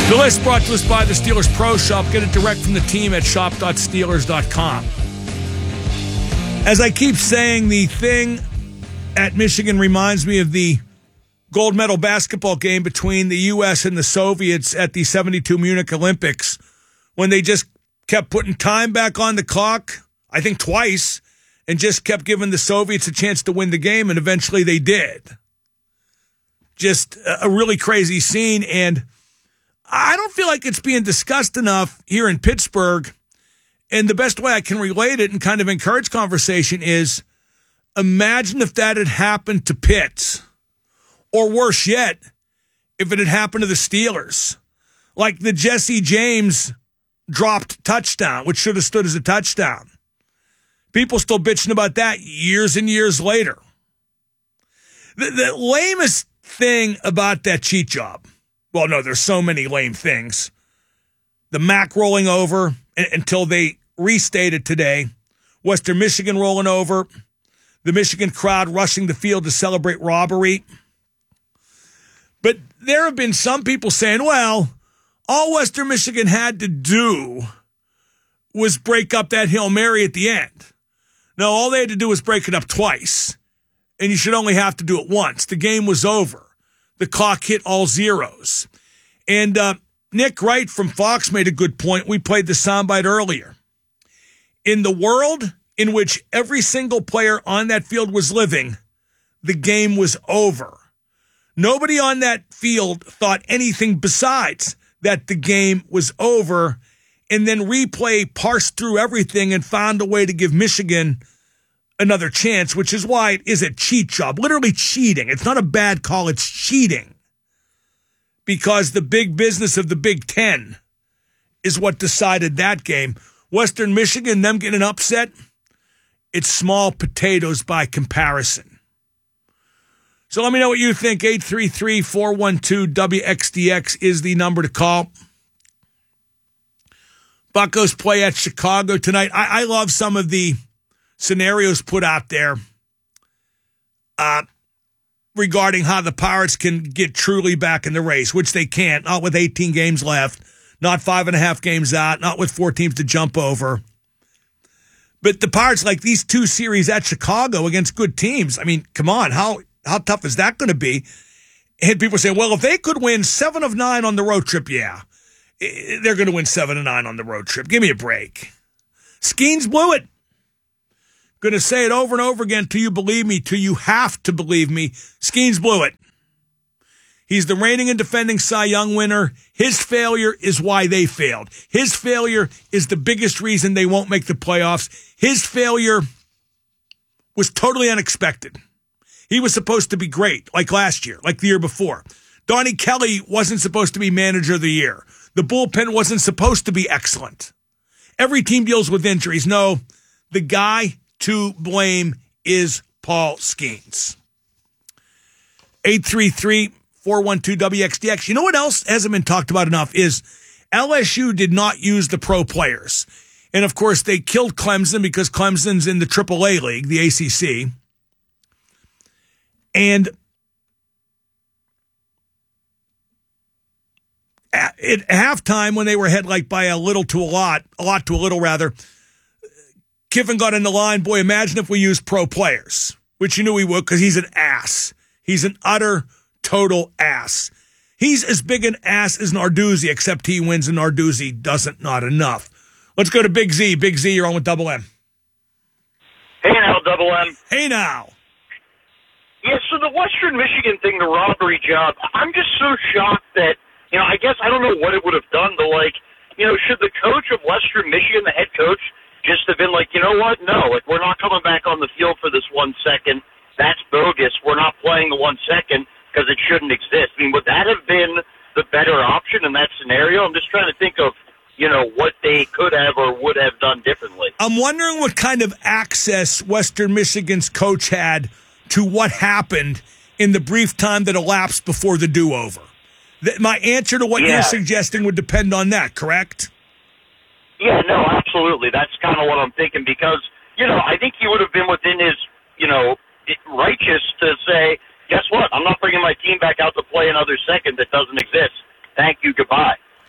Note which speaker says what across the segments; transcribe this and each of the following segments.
Speaker 1: The list brought to us by the Steelers Pro Shop. Get it direct from the team at shop.steelers.com. As I keep saying, the thing at Michigan reminds me of the gold medal basketball game between the U.S. and the Soviets at the 72 Munich Olympics, when they just kept putting time back on the clock, I think twice, and just kept giving the Soviets a chance to win the game, and eventually they did. Just a really crazy scene, and I don't feel like it's being discussed enough here in Pittsburgh. And the best way I can relate it and kind of encourage conversation is, imagine if that had happened to Pitt. Or worse yet, if it had happened to the Steelers. Like the Jesse James dropped touchdown, which should have stood as a touchdown. People still bitching about that years and years later. The lamest thing about that cheat job, well, no, there's so many lame things. The MAC rolling over until they restated today. Western Michigan rolling over. The Michigan crowd rushing the field to celebrate robbery. But there have been some people saying, well, all Western Michigan had to do was break up that Hail Mary at the end. No, all they had to do was break it up twice. And you should only have to do it once. The game was over. The clock hit all zeros. And Nick Wright from Fox made a good point. We played the soundbite earlier. In the world in which every single player on that field was living, the game was over. Nobody on that field thought anything besides that the game was over, and then replay parsed through everything and found a way to give Michigan another chance, which is why it is a cheat job, literally cheating. It's not a bad call, it's cheating. Because the big business of the Big Ten is what decided that game. Western Michigan, them getting upset, it's small potatoes by comparison. So let me know what you think. 833-412-WXDX is the number to call. Buccos play at Chicago tonight. I love some of the scenarios put out there regarding how the Pirates can get truly back in the race, which they can't, not with 18 games left, not 5.5 games out, not with 4 teams to jump over. But the Pirates, like these 2 series at Chicago against good teams, I mean, come on, how tough is that going to be? And people say, well, if they could win 7 of 9 on the road trip, yeah, they're going to win 7 of 9 on the road trip. Give me a break. Skeens blew it. Going to say it over and over again till you believe me, till you have to believe me. Skeens blew it. He's the reigning and defending Cy Young winner. His failure is why they failed. His failure is the biggest reason they won't make the playoffs. His failure was totally unexpected. He was supposed to be great, like last year, like the year before. Donnie Kelly wasn't supposed to be manager of the year. The bullpen wasn't supposed to be excellent. Every team deals with injuries. No, the guy to blame is Paul Skeens. 833-412-WXDX. You know what else hasn't been talked about enough is LSU did not use the pro players. And, of course, they killed Clemson because Clemson's in the AAA league, the ACC. And at halftime, when they were ahead like by a lot to a little rather, Kiffin got in the line, boy, imagine if we used pro players, which you knew he would because he's an ass. He's an utter, total ass. He's as big an ass as Narduzzi, except he wins and Narduzzi doesn't, not enough. Let's go to Big Z. Big Z, you're on with Double M.
Speaker 2: Hey now, Double M.
Speaker 1: Hey now.
Speaker 2: Yeah, so the Western Michigan thing, the robbery job, I'm just so shocked that, I guess I don't know what it would have done, but should the coach of Western Michigan, the head coach, just have been like, you know what? No, we're not coming back on the field for this 1 second. That's bogus. We're not playing the 1 second because it shouldn't exist. I mean, would that have been the better option in that scenario? I'm just trying to think of, what they could have or would have done differently.
Speaker 1: I'm wondering what kind of access Western Michigan's coach had to what happened in the brief time that elapsed before the do-over. My answer to what you're suggesting would depend on that, correct?
Speaker 2: Yeah, no, absolutely. That's kind of what I'm thinking because, I think he would have been within his, righteous to say, guess what? I'm not bringing my team back out to play another second that doesn't exist. Thank you, goodbye.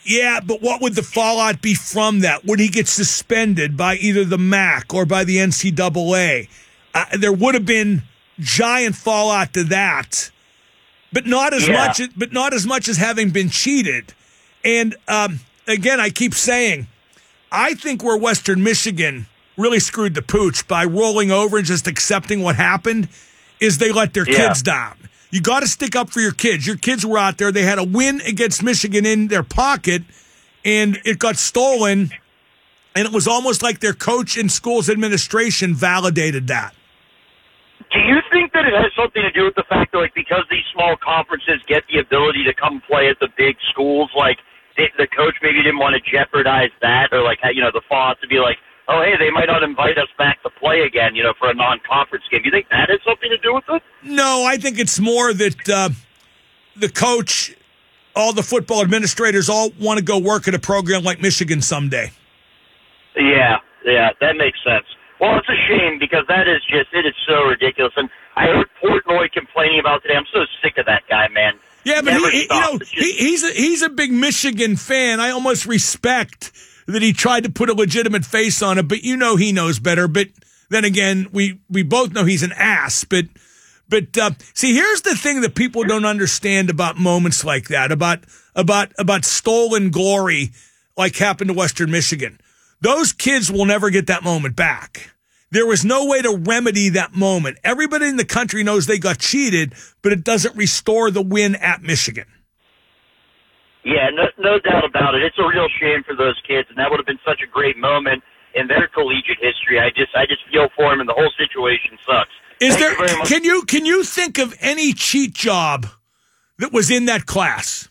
Speaker 1: Yeah, but what would the fallout be from that? Would he get suspended by either the MAC or by the NCAA? There would have been giant fallout to that, but not as much. But not as much as having been cheated. And again, I keep saying, I think where Western Michigan really screwed the pooch by rolling over and just accepting what happened is they let their kids down. You got to stick up for your kids. Your kids were out there. They had a win against Michigan in their pocket, and it got stolen, and it was almost like their coach and school's administration validated that.
Speaker 2: Do you think that it has something to do with the fact that, like, because these small conferences get the ability to come play at the big schools, like, the coach maybe didn't want to jeopardize that, or, like, you know, the fallout to be like, oh, hey, they might not invite us back to play again, you know, for a non-conference game. Do you think that has something to do with it?
Speaker 1: No, I think it's more that the coach, all the football administrators all want to go work at a program like Michigan someday.
Speaker 2: Yeah, that makes sense. Well, it's a shame because it is so ridiculous. And I heard Portnoy complaining about today. I'm so sick of that guy, man.
Speaker 1: Yeah, but he's a big Michigan fan. I almost respect that he tried to put a legitimate face on it, but you know he knows better. But then again, we both know he's an ass. But see, here's the thing that people don't understand about moments like that, about stolen glory like happened to Western Michigan. Those kids will never get that moment back. There was no way to remedy that moment. Everybody in the country knows they got cheated, but it doesn't restore the win at Michigan.
Speaker 2: Yeah, no doubt about it. It's a real shame for those kids, and that would have been such a great moment in their collegiate history. I just feel for them, and the whole situation sucks.
Speaker 1: Can you think of any cheat job that was in that class?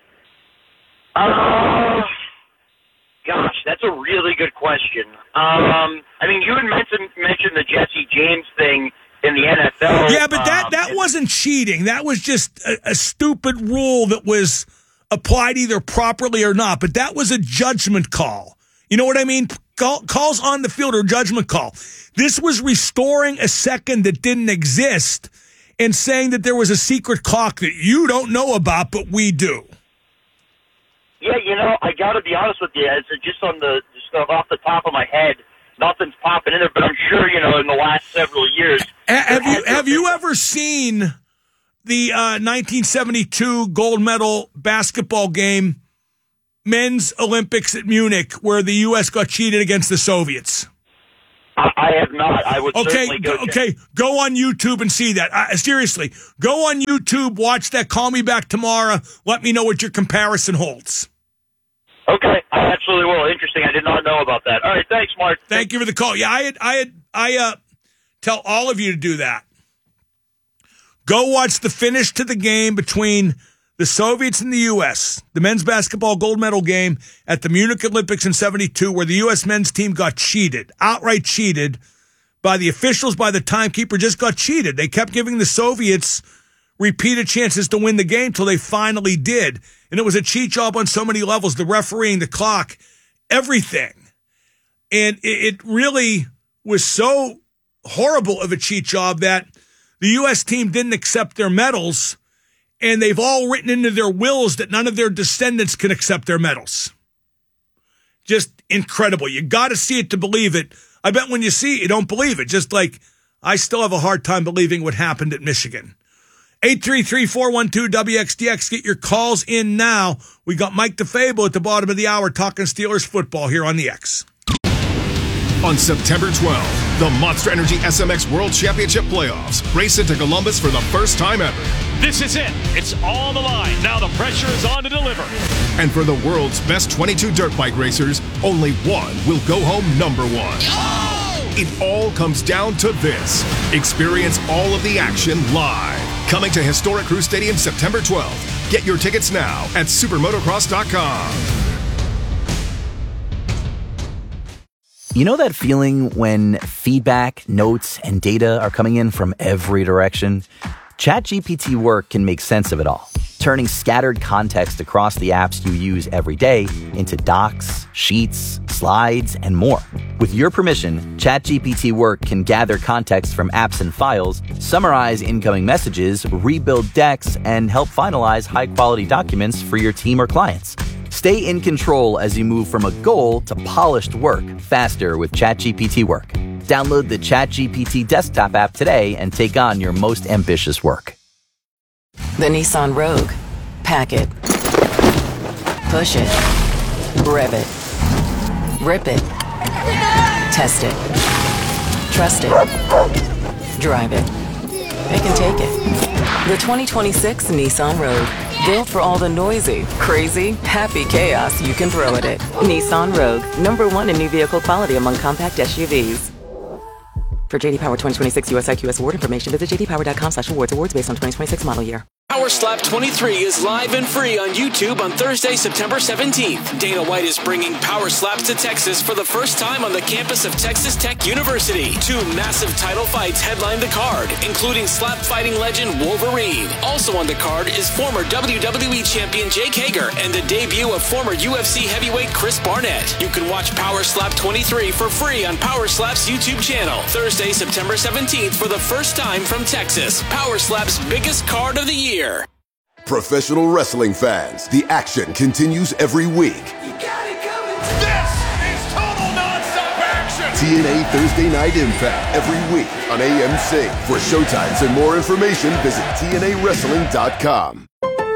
Speaker 2: Gosh, that's a really good question. I mean, you had mentioned the Jesse James thing in the NFL.
Speaker 1: Yeah, but that wasn't cheating. That was just a stupid rule that was applied either properly or not. But that was a judgment call. You know what I mean? Calls on the field or judgment call. This was restoring a second that didn't exist and saying that there was a secret clock that you don't know about, but we do.
Speaker 2: Yeah, you know, I got to be honest with you. It's just off the top of my head, nothing's popping in there. But I'm sure, you know, in the last several years.
Speaker 1: Have you ever seen the 1972 gold medal basketball game, men's Olympics at Munich, where the U.S. got cheated against the Soviets?
Speaker 2: I have not. I would certainly go.
Speaker 1: Okay, go on YouTube and see that. Seriously, go on YouTube, watch that. Call me back tomorrow. Let me know what your comparison holds.
Speaker 2: Okay, I absolutely will. Interesting. I did not know about that. All right, thanks, Mark.
Speaker 1: Thank you for the call. Yeah, I tell all of you to do that. Go watch the finish to the game between the Soviets and the U.S., the men's basketball gold medal game at the Munich Olympics in 72, where the U.S. men's team got cheated, outright cheated by the officials, by the timekeeper, just got cheated. They kept giving the Soviets repeated chances to win the game till they finally did. And it was a cheat job on so many levels, the refereeing, the clock, everything. And it really was so horrible of a cheat job that the U.S. team didn't accept their medals, and they've all written into their wills that none of their descendants can accept their medals. Just incredible. You got to see it to believe it. I bet when you see it, you don't believe it. Just like I still have a hard time believing what happened at Michigan. 833-412-WXDX. Get your calls in now. We got Mike DeFable at the bottom of the hour talking Steelers football here on the X.
Speaker 3: On September 12th, the Monster Energy SMX World Championship Playoffs race into Columbus for the first time ever.
Speaker 4: This is it. It's on the line. Now the pressure is on to deliver.
Speaker 3: And for the world's best 22 dirt bike racers, only one will go home number one. Oh! It all comes down to this. Experience all of the action live. Coming to Historic Crew Stadium September 12th. Get your tickets now at supermotocross.com.
Speaker 5: You know that feeling when feedback, notes, and data are coming in from every direction? ChatGPT Work can make sense of it all, turning scattered context across the apps you use every day into docs, sheets, slides, and more. With your permission, ChatGPT Work can gather context from apps and files, summarize incoming messages, rebuild decks, and help finalize high-quality documents for your team or clients. Stay in control as you move from a goal to polished work faster with ChatGPT Work. Download the ChatGPT desktop app today and take on your most ambitious work.
Speaker 6: The Nissan Rogue. Pack it. Push it. Rev it. Rip it. Test it. Trust it. Drive it. It can take it. The 2026 Nissan Rogue. Built for all the noisy, crazy, happy chaos you can throw at it. Nissan Rogue. #1 in new vehicle quality among compact SUVs. For JD Power 2026 US IQS award information, visit jdpower.com/awards. Awards based on 2026 model year.
Speaker 7: Power Slap 23 is live and free on YouTube on Thursday, September 17th. Dana White is bringing Power Slaps to Texas for the first time on the campus of Texas Tech University. 2 massive title fights headline the card, including slap fighting legend Wolverine. Also on the card is former WWE champion Jake Hager and the debut of former UFC heavyweight Chris Barnett. You can watch Power Slap 23 for free on Power Slap's YouTube channel. Thursday, September 17th for the first time from Texas. Power Slap's biggest card of the year.
Speaker 3: Professional wrestling fans, the action continues every week.
Speaker 4: This is total nonstop action.
Speaker 3: TNA Thursday Night Impact every week on AMC. For showtimes and more information, visit TNAWrestling.com.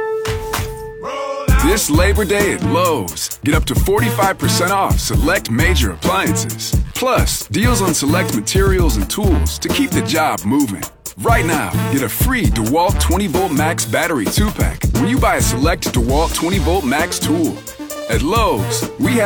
Speaker 8: This Labor Day at Lowe's, get up to 45% off select major appliances. Plus, deals on select materials and tools to keep the job moving. Right now, get a free DeWalt 20-Volt Max Battery 2-pack when you buy a select DeWalt 20-Volt Max tool. At Lowe's, we have